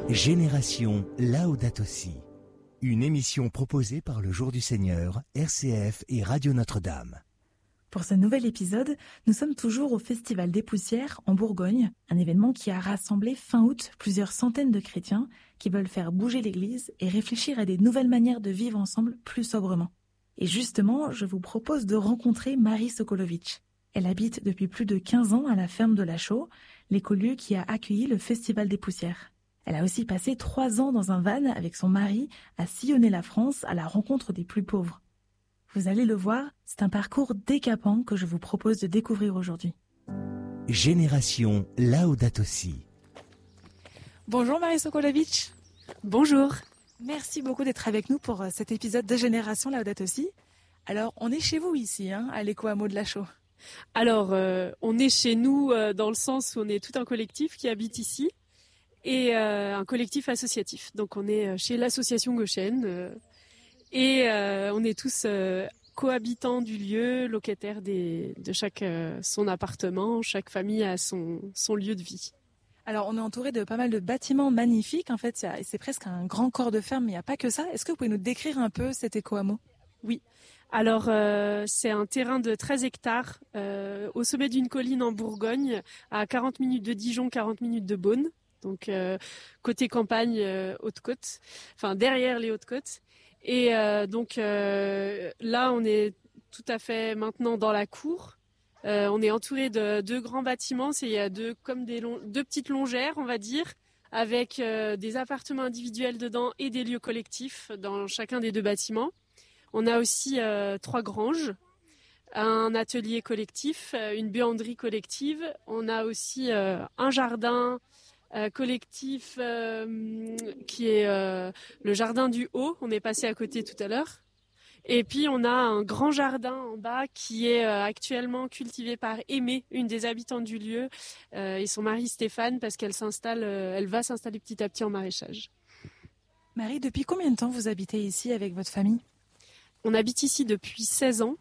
Génération Laudato Si, une émission proposée par le Jour du Seigneur, RCF et Radio Notre-Dame. Pour ce nouvel épisode, nous sommes toujours au Festival des Poussières en Bourgogne, un événement qui a rassemblé fin août plusieurs centaines de chrétiens qui veulent faire bouger l'Église et réfléchir à des nouvelles manières de vivre ensemble plus sobrement. Et justement, je vous propose de rencontrer Marie Sokolovic. Elle habite depuis plus de 15 ans à la ferme de la Chaux, l'écolieu qui a accueilli le Festival des Poussières. Elle a aussi passé 3 ans dans un van avec son mari à sillonner la France à la rencontre des plus pauvres. Vous allez le voir, c'est un parcours décapant que je vous propose de découvrir aujourd'hui. Génération Laudato Si. Bonjour Marie Sokolovic. Bonjour. Merci beaucoup d'être avec nous pour cet épisode de Génération Laudato Si. Alors, on est chez vous ici, à l'éco-hameau de la Chaux. Alors, on est chez nous dans le sens où on est tout un collectif qui habite ici et un collectif associatif. Donc, on est chez l'association Goshen et on est tous cohabitants du lieu, locataires de chaque son appartement. Chaque famille a son lieu de vie. Alors, on est entouré de pas mal de bâtiments magnifiques. En fait, c'est presque un grand corps de ferme, mais il n'y a pas que ça. Est-ce que vous pouvez nous décrire un peu cet éco-hameau ? Oui. Alors, c'est un terrain de 13 hectares au sommet d'une colline en Bourgogne, à 40 minutes de Dijon, 40 minutes de Beaune. Donc, côté campagne, Haute-Côte, enfin derrière les Hautes-Côtes. Et donc là, on est tout à fait maintenant dans la cour. On est entouré de 2 grands bâtiments. Il y a deux petites longères, on va dire, avec des appartements individuels dedans et des lieux collectifs dans chacun des 2 bâtiments. On a aussi 3 granges, un atelier collectif, une buanderie collective. On a aussi un jardin collectif qui est le jardin du Haut. On est passé à côté tout à l'heure. Et puis on a un grand jardin en bas qui est actuellement cultivé par Aimée, une des habitantes du lieu, et son mari Stéphane, parce qu'elle va s'installer petit à petit en maraîchage. Marie, depuis combien de temps vous habitez ici avec votre famille ? On habite ici depuis 16 ans.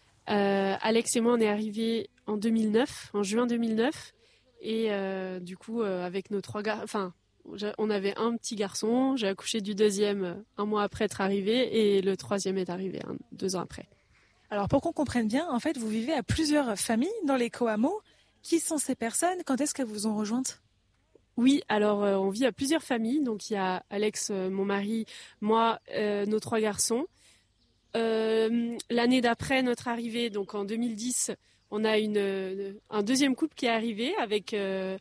Alex et moi, on est arrivés en 2009, en juin 2009. Et du coup, avec nos 3 garçons, on avait un petit garçon. J'ai accouché du deuxième 1 mois après être arrivé, et le troisième est arrivé 2 ans après. Alors, pour qu'on comprenne bien, en fait, vous vivez à plusieurs familles dans l'éco-hameau. Qui sont ces personnes ? Quand est-ce qu'elles vous ont rejointes ? Oui, alors on vit à plusieurs familles. Donc, il y a Alex, mon mari, moi, nos 3 garçons. L'année d'après notre arrivée, donc en 2010, on a un deuxième couple qui est arrivé avec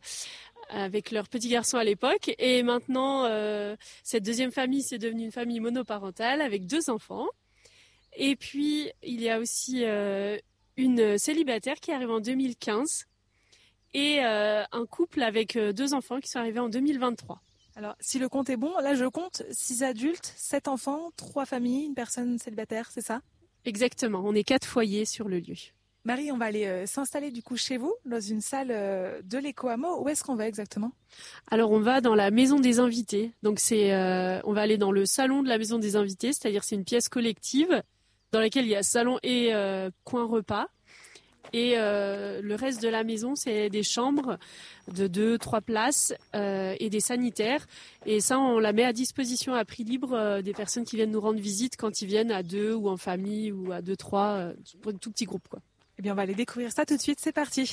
leur petit garçon à l'époque, et maintenant cette deuxième famille, c'est devenu une famille monoparentale avec 2 enfants. Et puis il y a aussi une célibataire qui arrive en 2015 et un couple avec 2 enfants qui sont arrivés en 2023. Alors, si le compte est bon, là je compte 6 adultes, 7 enfants, 3 familles, une personne célibataire, c'est ça ? Exactement, on est 4 foyers sur le lieu. Marie, on va aller s'installer du coup chez vous, dans une salle de l'éco-hameau. Où est-ce qu'on va exactement ? Alors, on va dans la maison des invités. Donc, on va aller dans le salon de la maison des invités, c'est-à-dire c'est une pièce collective dans laquelle il y a salon et coin repas. Et le reste de la maison, c'est des chambres de 2-3 places et des sanitaires. Et ça, on la met à disposition à prix libre des personnes qui viennent nous rendre visite quand ils viennent à 2 ou en famille ou à 2-3 pour un tout petit groupe, quoi. Eh bien, on va aller découvrir ça tout de suite. C'est parti.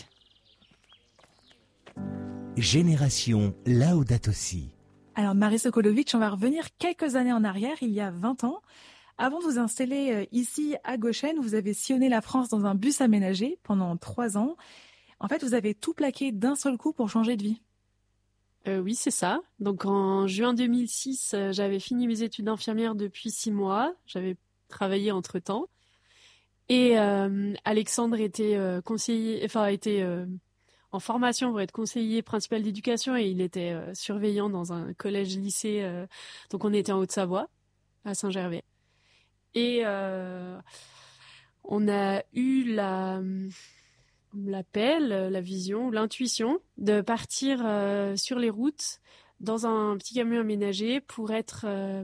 Génération Laudato Si. Alors, Marie Sokolovic, on va revenir quelques années en arrière, il y a 20 ans. Avant de vous installer ici à Goshen, vous avez sillonné la France dans un bus aménagé pendant 3 ans. En fait, vous avez tout plaqué d'un seul coup pour changer de vie. Oui, c'est ça. Donc en juin 2006, j'avais fini mes études d'infirmière depuis 6 mois. J'avais travaillé entre-temps. Et Alexandre était était en formation pour être conseiller principal d'éducation, et il était surveillant dans un collège-lycée. Donc on était en Haute-Savoie, à Saint-Gervais. Et on a eu l'appel, la vision, l'intuition de partir sur les routes dans un petit camion aménagé pour être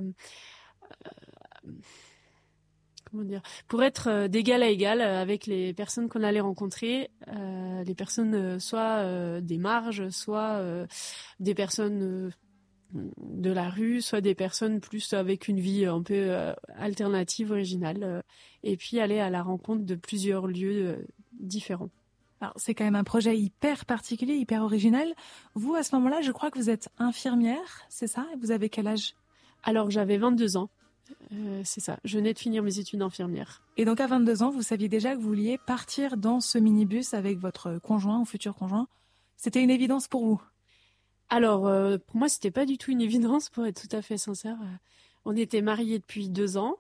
d'égal à égal avec les personnes qu'on allait rencontrer, les personnes soit des marges, soit des personnes de la rue, soit des personnes plus avec une vie un peu alternative, originale, et puis aller à la rencontre de plusieurs lieux différents. Alors, c'est quand même un projet hyper particulier, hyper original. Vous, à ce moment-là, je crois que vous êtes infirmière, c'est ça? Et vous avez quel âge? Alors, j'avais 22 ans, c'est ça. Je venais de finir mes études d'infirmière. Et donc, à 22 ans, vous saviez déjà que vous vouliez partir dans ce minibus avec votre conjoint ou futur conjoint. C'était une évidence pour vous? Alors, pour moi, c'était pas du tout une évidence, pour être tout à fait sincère. On était mariés depuis 2 ans.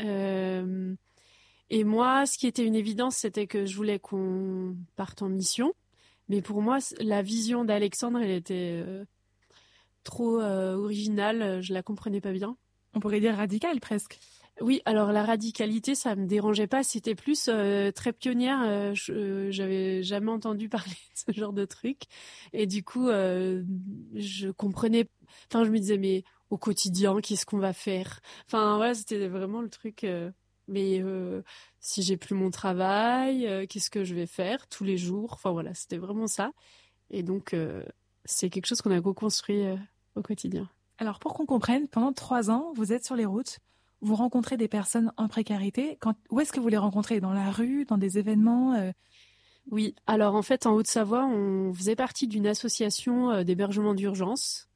Et moi, ce qui était une évidence, c'était que je voulais qu'on parte en mission. Mais pour moi, la vision d'Alexandre, elle était trop originale. Je la comprenais pas bien. On pourrait dire radicale, presque. Oui, alors la radicalité, ça me dérangeait pas. C'était plus très pionnière. J'avais jamais entendu parler de ce genre de truc. Et du coup, je comprenais. Enfin, je me disais, mais au quotidien, qu'est-ce qu'on va faire? Enfin, voilà, c'était vraiment le truc. Mais si j'ai plus mon travail, qu'est-ce que je vais faire tous les jours? Enfin voilà, c'était vraiment ça. Et donc, c'est quelque chose qu'on a co-construit au quotidien. Alors, pour qu'on comprenne, pendant 3 ans, vous êtes sur les routes, vous rencontrez des personnes en précarité. Où est-ce que vous les rencontrez? Dans la rue, dans des événements? Oui, alors en fait, en Haute-Savoie, on faisait partie d'une association d'hébergement d'urgence.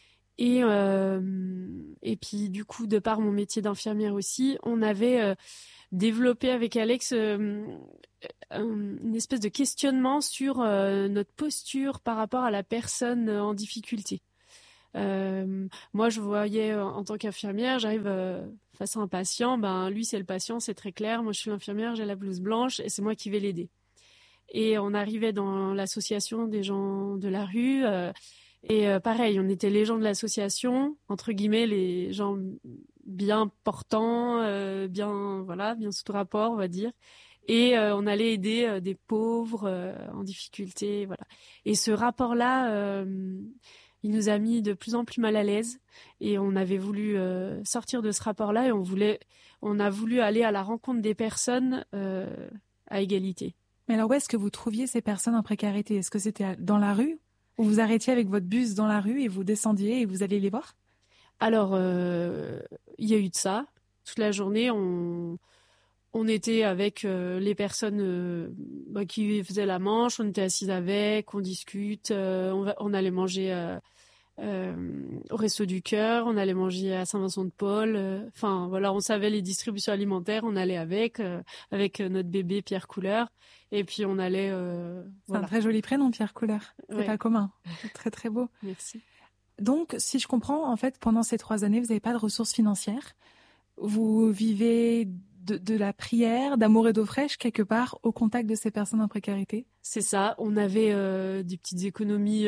Et puis, du coup, de par mon métier d'infirmière aussi, on avait développé avec Alex une espèce de questionnement sur notre posture par rapport à la personne en difficulté. Moi, je voyais en tant qu'infirmière, j'arrive face à un patient, ben lui c'est le patient, c'est très clair. Moi, je suis l'infirmière, j'ai la blouse blanche et c'est moi qui vais l'aider. Et on arrivait dans l'association des gens de la rue. Pareil, on était les gens de l'association, entre guillemets, les gens bien portants, bien sous rapport, on va dire. Et on allait aider des pauvres en difficulté, voilà. Et ce rapport-là, il nous a mis de plus en plus mal à l'aise. Et on avait voulu sortir de ce rapport-là et on a voulu aller à la rencontre des personnes à égalité. Mais alors, où est-ce que vous trouviez ces personnes en précarité? Est-ce que c'était dans la rue? Ou vous arrêtiez avec votre bus dans la rue et vous descendiez et vous alliez les voir? Alors, il y a eu de ça. Toute la journée, on était avec les personnes qui faisaient la manche, on était assises avec, on discute, on allait manger au Resto du Cœur, on allait manger à Saint-Vincent-de-Paul. Enfin, voilà, on savait les distributions alimentaires, on allait avec notre bébé Pierre Couleur. Et puis on allait... C'est un très joli prénom, Pierre Couleur. C'est Ouais. pas commun. Très, très beau. Merci. Donc, si je comprends, en fait, pendant ces 3 années, vous n'avez pas de ressources financières. Vous vivez de la prière, d'amour et d'eau fraîche, quelque part, au contact de ces personnes en précarité. C'est ça, on avait des petites économies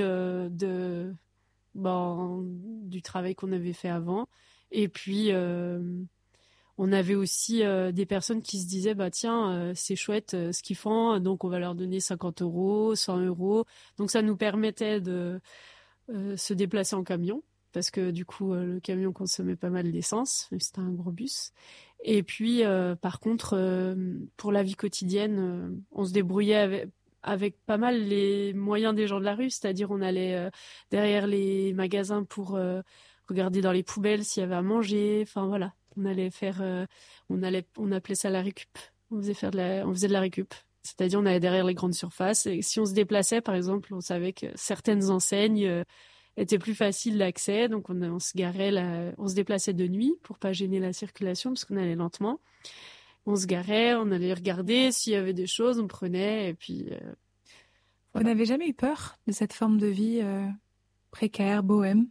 du travail qu'on avait fait avant. Et puis, on avait aussi des personnes qui se disaient, bah tiens, c'est chouette ce qu'ils font, donc on va leur donner 50 €, 100 €. Donc ça nous permettait de se déplacer en camion, parce que du coup, le camion consommait pas mal d'essence, c'était un gros bus. Et puis, par contre, pour la vie quotidienne, on se débrouillait avec pas mal les moyens des gens de la rue, c'est-à-dire on allait derrière les magasins pour regarder dans les poubelles s'il y avait à manger. Enfin voilà, on allait faire, on appelait ça la récup. On faisait de la récup. C'est-à-dire on allait derrière les grandes surfaces et si on se déplaçait, par exemple, on savait que certaines enseignes étaient plus faciles d'accès, donc on se garait là, on se déplaçait de nuit pour pas gêner la circulation parce qu'on allait lentement. On se garait, on allait regarder s'il y avait des choses, on prenait et puis. Vous n'avez jamais eu peur de cette forme de vie précaire, bohème?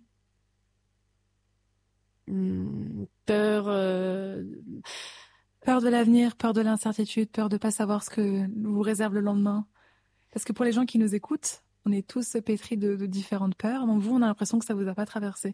Peur. Peur de l'avenir, peur de l'incertitude, peur de pas savoir ce que vous réserve le lendemain. Parce que pour les gens qui nous écoutent, on est tous pétris de différentes peurs. Donc vous, on a l'impression que ça vous a pas traversé.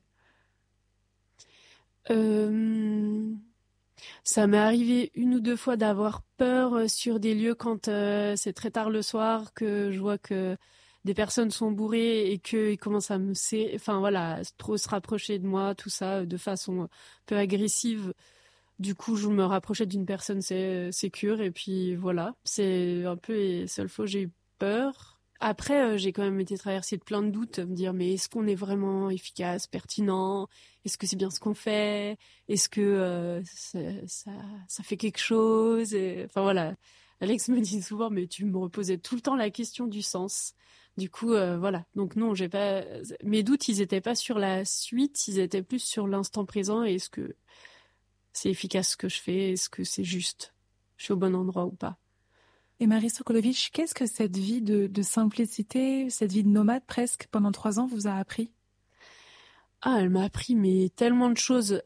Ça m'est arrivé 1 ou 2 fois d'avoir peur sur des lieux quand c'est très tard le soir, que je vois que des personnes sont bourrées et qu'ils commencent à enfin voilà, trop se rapprocher de moi, tout ça, de façon un peu agressive. Du coup, je me rapprochais d'une personne sécure et puis voilà. C'est un peu les seules fois où j'ai eu peur. Après, j'ai quand même été traversée de plein de doutes, me dire mais est-ce qu'on est vraiment efficace, pertinent? Est-ce que c'est bien ce qu'on fait? Est-ce que ça fait quelque chose? Enfin voilà, Alex me dit souvent mais tu me reposais tout le temps la question du sens. Du coup, voilà. Donc non, j'ai pas. Mes doutes, ils étaient pas sur la suite, ils étaient plus sur l'instant présent. Et est-ce que c'est efficace ce que je fais? Est-ce que c'est juste? Je suis au bon endroit ou pas? Et Marie Sokolovitch, qu'est-ce que cette vie de simplicité, cette vie de nomade presque pendant 3 ans vous a appris? Ah, elle m'a appris mais tellement de choses.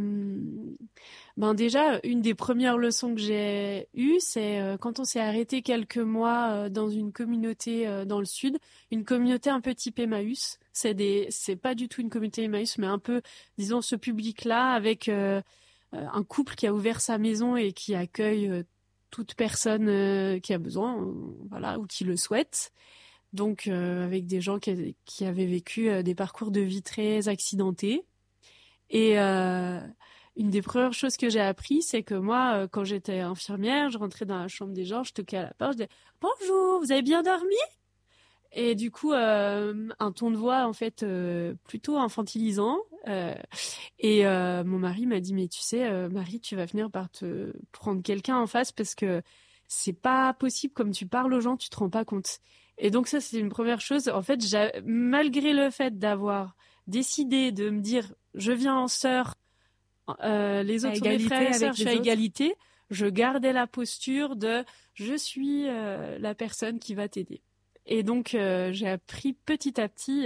Ben déjà, une des premières leçons que j'ai eues, c'est quand on s'est arrêté quelques mois dans une communauté dans le sud, une communauté un peu type Emmaüs. C'est pas du tout une communauté Emmaüs, mais un peu, disons, ce public-là avec un couple qui a ouvert sa maison et qui accueille toute personne qui a besoin, voilà, ou qui le souhaite. Donc, avec des gens qui avaient vécu des parcours de vie très accidentés. Et une des premières choses que j'ai appris, c'est que moi, quand j'étais infirmière, je rentrais dans la chambre des gens, je toquais à la porte, je disais «Bonjour, vous avez bien dormi?» Et du coup, un ton de voix, en fait, plutôt infantilisant. Mon mari m'a dit «Mais tu sais, Marie, tu vas finir par te prendre quelqu'un en face parce que c'est pas possible, comme tu parles aux gens, tu te rends pas compte.» Et donc ça, c'est une première chose. En fait, malgré le fait d'avoir décidé de me dire je viens en sœur, les À autres sont mes égalité frères et avec sœurs, je suis les à autres? égalité, je gardais la posture de je suis la personne qui va t'aider. Et donc j'ai appris petit à petit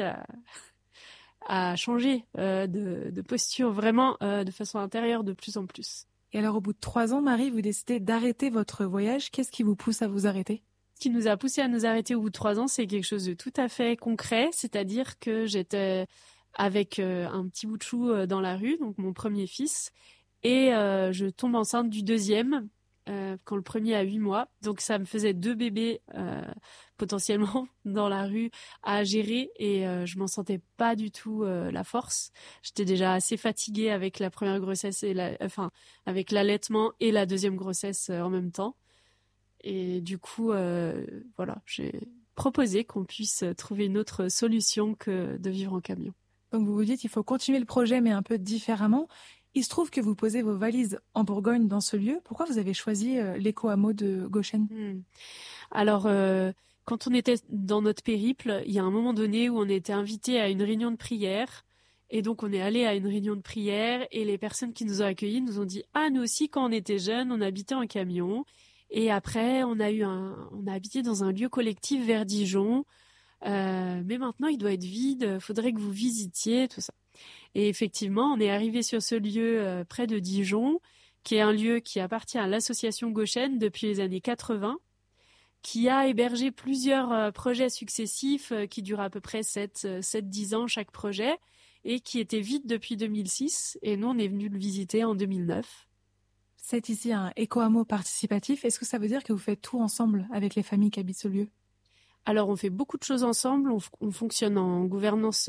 à changer de posture vraiment de façon intérieure de plus en plus. Et alors, au bout de 3 ans, Marie, vous décidez d'arrêter votre voyage. Qu'est-ce qui vous pousse à vous arrêter? Ce qui nous a poussé à nous arrêter au bout de 3 ans, c'est quelque chose de tout à fait concret, c'est-à-dire que j'étais avec un petit bout de chou dans la rue, donc mon premier fils, et je tombe enceinte du deuxième quand le premier a 8 mois. Donc ça me faisait 2 bébés potentiellement dans la rue à gérer et je m'en sentais pas du tout la force. J'étais déjà assez fatiguée avec la première grossesse et avec l'allaitement et la deuxième grossesse en même temps. Et du coup, voilà, j'ai proposé qu'on puisse trouver une autre solution que de vivre en camion. Donc vous vous dites il faut continuer le projet mais un peu différemment. Il se trouve que vous posez vos valises en Bourgogne dans ce lieu. Pourquoi vous avez choisi l'éco-hameau de Goshen? Alors, quand on était dans notre périple, il y a un moment donné où on était invité à une réunion de prière. Et donc, on est allé à une réunion de prière et les personnes qui nous ont accueillis nous ont dit « Ah, nous aussi, quand on était jeunes, on habitait en camion. Et après, on a habité dans un lieu collectif vers Dijon. Mais maintenant, il doit être vide. Faudrait que vous visitiez, tout ça. » Et effectivement, on est arrivé sur ce lieu près de Dijon, qui est un lieu qui appartient à l'association Goshen depuis les années 80, qui a hébergé plusieurs projets successifs qui durent à peu près 7-10 ans chaque projet, et qui était vide depuis 2006. Et nous, on est venu le visiter en 2009. C'est ici un éco-hameau participatif. Est-ce que ça veut dire que vous faites tout ensemble avec les familles qui habitent ce lieu? Alors, on fait beaucoup de choses ensemble. On fonctionne en gouvernance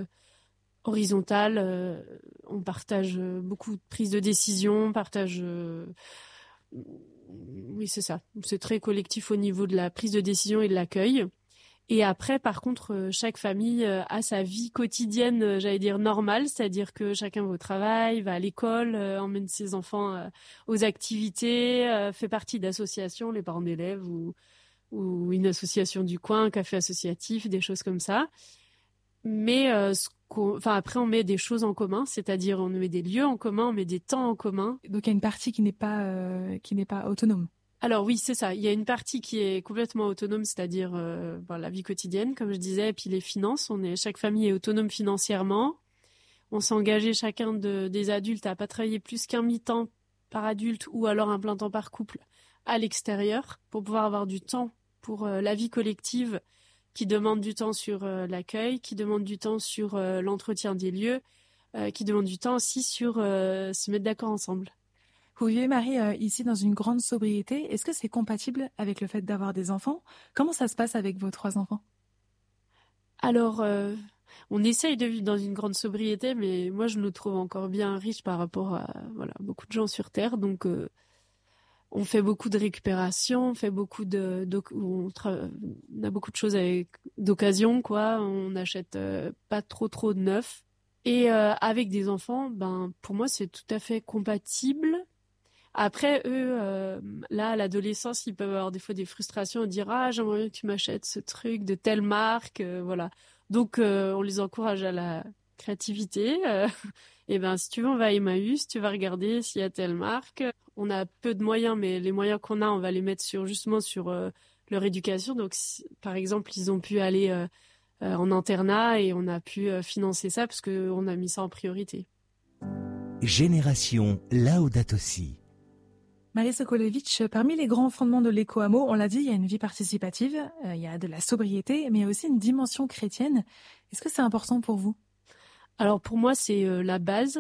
horizontale. On partage beaucoup de prises de décision. On partage... oui, c'est ça. C'est très collectif au niveau de la prise de décision et de l'accueil. Et après, par contre, chaque famille a sa vie quotidienne, j'allais dire normale, c'est-à-dire que chacun va au travail, va à l'école, emmène ses enfants aux activités, fait partie d'associations, les parents d'élèves ou une association du coin, un café associatif, des choses comme ça. Mais après, on met des choses en commun, c'est-à-dire on met des lieux en commun, on met des temps en commun. Donc il y a une partie qui n'est pas autonome. Alors oui, c'est ça. Il y a une partie qui est complètement autonome, c'est-à-dire la vie quotidienne, comme je disais, et puis les finances. Chaque famille est autonome financièrement. On s'est engagé chacun des adultes à pas travailler plus qu'un mi-temps par adulte ou alors un plein temps par couple à l'extérieur pour pouvoir avoir du temps pour la vie collective qui demande du temps sur l'accueil, qui demande du temps sur l'entretien des lieux, qui demande du temps aussi sur se mettre d'accord ensemble. Vous vivez, Marie, ici dans une grande sobriété. Est-ce que c'est compatible avec le fait d'avoir des enfants? Comment ça se passe avec vos 3 enfants? Alors, on essaye de vivre dans une grande sobriété, mais moi, je nous trouve encore bien riches par rapport à beaucoup de gens sur Terre. Donc, On fait beaucoup de récupération, on fait beaucoup on a beaucoup de choses d'occasion, quoi. On n'achète pas trop de neuf. Et avec des enfants, pour moi, c'est tout à fait compatible. Après, eux, là, à l'adolescence, ils peuvent avoir des fois des frustrations et dire « j'aimerais bien que tu m'achètes ce truc de telle marque. » Voilà. Donc, on les encourage à la créativité. Et si tu veux, on va à Emmaüs, tu vas regarder s'il y a telle marque. On a peu de moyens, mais les moyens qu'on a, on va les mettre sur leur éducation. Donc, par exemple, ils ont pu aller en internat et on a pu financer ça parce qu'on a mis ça en priorité. Génération Laudato Si. Marie Sokolowitch, parmi les grands fondements de l'éco-hameau, on l'a dit, il y a une vie participative, il y a de la sobriété, mais il y a aussi une dimension chrétienne. Est-ce que c'est important pour vous ? Alors pour moi, c'est la base.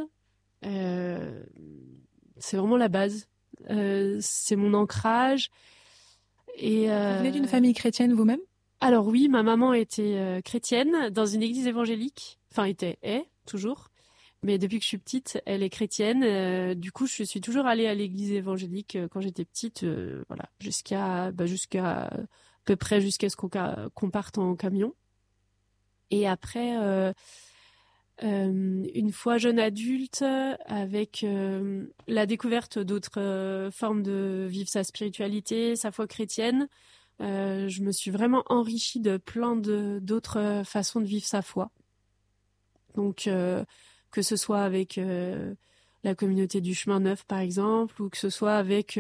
C'est vraiment la base. C'est mon ancrage. Et, vous venez d'une famille chrétienne vous-même ? Alors oui, ma maman était chrétienne dans une église évangélique. Enfin, est toujours. Mais depuis que je suis petite, elle est chrétienne. Du coup, je suis toujours allée à l'église évangélique quand j'étais petite, voilà, jusqu'à à peu près jusqu'à ce qu'on parte en camion. Et après, une fois jeune adulte, avec la découverte d'autres formes de vivre sa spiritualité, sa foi chrétienne, je me suis vraiment enrichie de plein d'autres façons de vivre sa foi. Donc que ce soit avec la communauté du Chemin Neuf, par exemple, ou que ce soit avec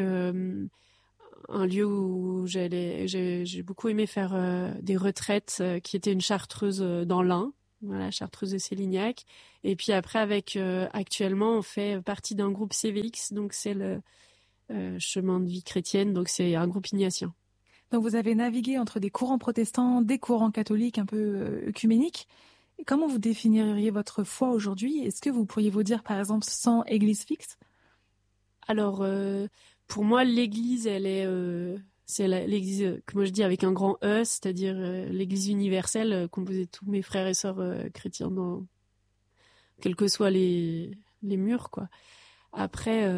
un lieu où j'ai beaucoup aimé faire des retraites, qui était une chartreuse dans l'Ain, voilà, chartreuse de Célignac. Et puis après, actuellement, on fait partie d'un groupe CVX, donc c'est le Chemin de vie chrétienne, donc c'est un groupe ignatien. Donc vous avez navigué entre des courants protestants, des courants catholiques un peu œcuméniques. Comment vous définiriez votre foi aujourd'hui ? Est-ce que vous pourriez vous dire, par exemple, sans église fixe ? Alors, pour moi, l'église, c'est l'église, que moi je dis avec un grand E, c'est-à-dire l'église universelle, composée de tous mes frères et sœurs chrétiens, quels que soient les murs, quoi. Après,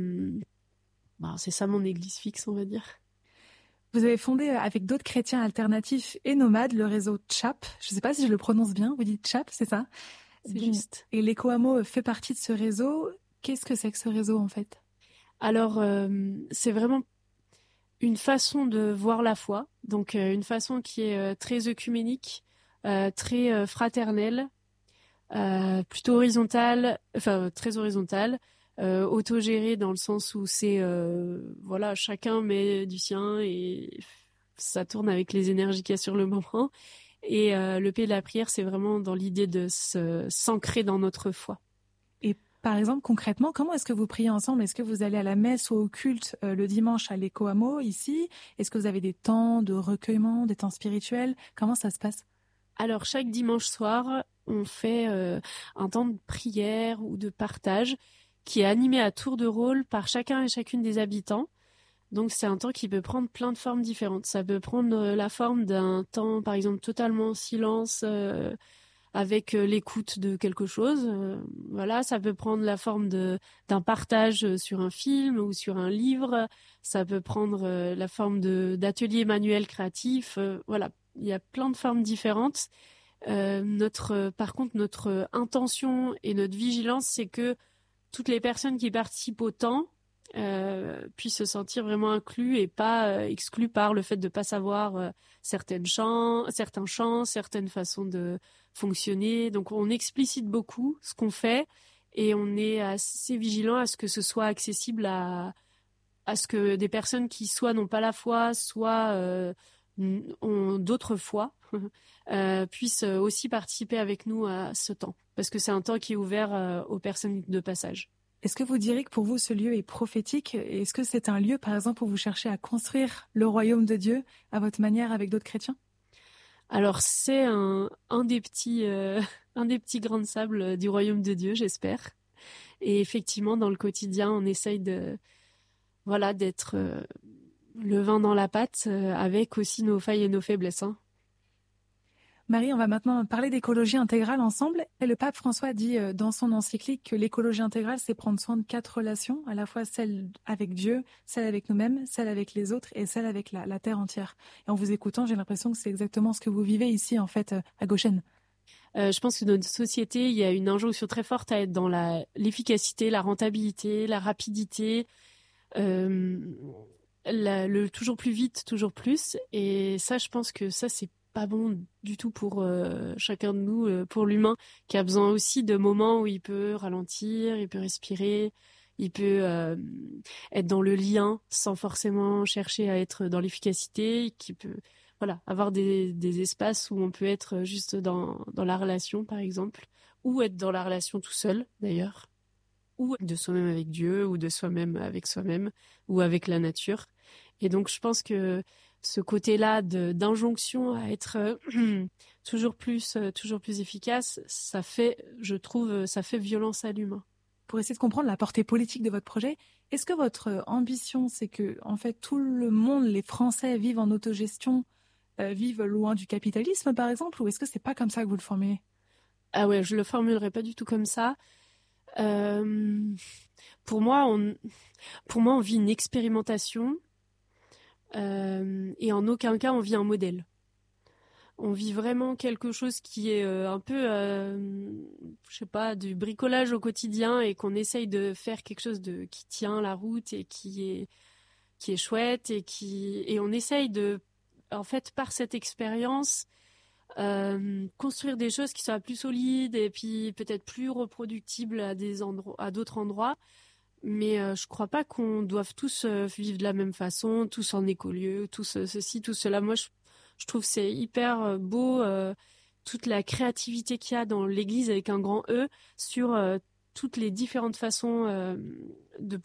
c'est ça mon église fixe, on va dire. Vous avez fondé avec d'autres chrétiens alternatifs et nomades le réseau CHAP. Je ne sais pas si je le prononce bien. Vous dites CHAP, c'est ça ? C'est juste. Et l'éco-hameau fait partie de ce réseau. Qu'est-ce que c'est que ce réseau, en fait ? Alors, c'est vraiment une façon de voir la foi. Donc, une façon qui est très œcuménique, très fraternelle, plutôt horizontale, enfin, très horizontale. Autogéré dans le sens où c'est voilà, chacun met du sien et ça tourne avec les énergies qu'il y a sur le moment. Et le Pays de la prière, c'est vraiment dans l'idée de s'ancrer dans notre foi. Et par exemple, concrètement, comment est-ce que vous priez ensemble ? Est-ce que vous allez à la messe ou au culte le dimanche à l'éco-hameau ici ? Est-ce que vous avez des temps de recueillement, des temps spirituels ? Comment ça se passe ? Alors chaque dimanche soir, on fait un temps de prière ou de partage qui est animé à tour de rôle par chacun et chacune des habitants. Donc c'est un temps qui peut prendre plein de formes différentes. Ça peut prendre la forme d'un temps, par exemple, totalement en silence, avec l'écoute de quelque chose. Voilà, ça peut prendre la forme d'un partage sur un film ou sur un livre. Ça peut prendre la forme d'ateliers manuels créatifs. Voilà, il y a plein de formes différentes. Par contre, notre intention et notre vigilance, c'est que toutes les personnes qui participent au temps puissent se sentir vraiment inclus et pas exclus par le fait de ne pas savoir certains chants, certaines façons de fonctionner. Donc on explicite beaucoup ce qu'on fait et on est assez vigilant à ce que ce soit accessible à ce que des personnes qui soit n'ont pas la foi, soit ont d'autres foi, puissent aussi participer avec nous à ce temps. Parce que c'est un temps qui est ouvert aux personnes de passage. Est-ce que vous diriez que pour vous, ce lieu est prophétique ? Est-ce que c'est un lieu, par exemple, où vous cherchez à construire le royaume de Dieu à votre manière avec d'autres chrétiens ? Alors, c'est un des petits grains de sable du royaume de Dieu, j'espère. Et effectivement, dans le quotidien, on essaye d'être le vin dans la pâte, avec aussi nos failles et nos faiblesses. Hein. Marie, on va maintenant parler d'écologie intégrale ensemble. Et le pape François dit dans son encyclique que l'écologie intégrale, c'est prendre soin de 4 relations, à la fois celle avec Dieu, celle avec nous-mêmes, celle avec les autres et celle avec la terre entière. Et en vous écoutant, j'ai l'impression que c'est exactement ce que vous vivez ici, en fait, à Goshen. Je pense que dans notre société, il y a une injonction très forte à être dans l'efficacité, la rentabilité, la rapidité, le toujours plus vite, toujours plus. Et ça, je pense que ça, c'est pas bon du tout pour chacun de nous, pour l'humain, qui a besoin aussi de moments où il peut ralentir, il peut respirer, il peut être dans le lien sans forcément chercher à être dans l'efficacité, qui peut avoir des espaces où on peut être juste dans la relation, par exemple, ou être dans la relation tout seul, d'ailleurs, ou de soi-même avec Dieu, ou de soi-même avec soi-même, ou avec la nature. Et donc, je pense que ce côté-là d'injonction à être toujours plus efficace, ça fait violence à l'humain. Pour essayer de comprendre la portée politique de votre projet, est-ce que votre ambition, c'est que, en fait, tout le monde, les Français, vivent en autogestion, vivent loin du capitalisme, par exemple, ou est-ce que c'est pas comme ça que vous le formulez? Ah ouais, je le formulerai pas du tout comme ça. Pour moi, on vit une expérimentation et en aucun cas on vit un modèle. On vit vraiment quelque chose qui est un peu, je sais pas, du bricolage au quotidien et qu'on essaye de faire quelque chose qui tient la route et qui est chouette et on essaye de, en fait, par cette expérience, construire des choses qui soient plus solides et puis peut-être plus reproductibles à d'autres endroits. Mais je crois pas qu'on doive tous vivre de la même façon, tous en écolieu, tous ceci, tout cela. Moi, je trouve que c'est hyper beau toute la créativité qu'il y a dans l'Église avec un grand E sur toutes les différentes façons de